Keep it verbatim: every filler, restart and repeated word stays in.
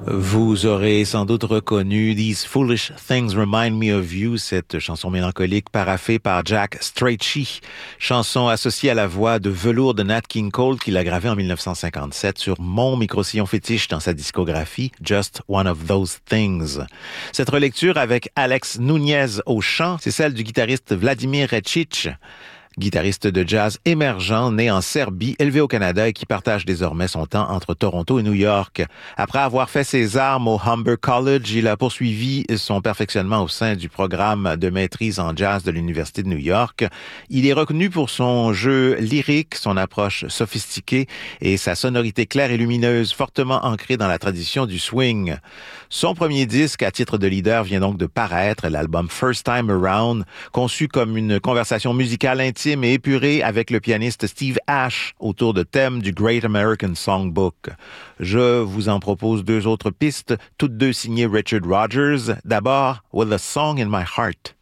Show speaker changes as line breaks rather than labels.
Vous aurez sans doute reconnu These Foolish Things Remind Me of You, cette chanson mélancolique paraphée par Jack Strachey, chanson associée à la voix de velours de Nat King Cole qu'il a gravée en dix-neuf cent cinquante-sept sur mon micro-sillon fétiche dans sa discographie Just One of Those Things. Cette relecture avec Alex Núñez au chant, c'est celle du guitariste Vladimir Rečić, guitariste de jazz émergent, né en Serbie, élevé au Canada et qui partage désormais son temps entre Toronto et New York. Après avoir fait ses armes au Humber College, il a poursuivi son perfectionnement au sein du programme de maîtrise en jazz de l'Université de New York. Il est reconnu pour son jeu lyrique, son approche sophistiquée et sa sonorité claire et lumineuse, fortement ancrée dans la tradition du swing. Son premier disque à titre de leader vient donc de paraître, l'album First Time Around, conçu comme une conversation musicale intime et épuré avec le pianiste Steve Ash autour de thèmes du Great American Songbook. Je vous en propose deux autres pistes, toutes deux signées Richard Rodgers. D'abord, With a Song in My Heart.